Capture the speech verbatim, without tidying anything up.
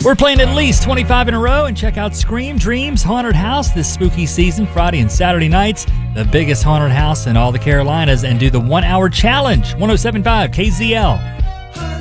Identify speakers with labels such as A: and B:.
A: We're playing at least twenty-five in a row, and check out Scream Dreams Haunted House this spooky season, Friday and Saturday nights, the biggest haunted house in all the Carolinas, and do the one-hour challenge. one oh seven point five K Z L.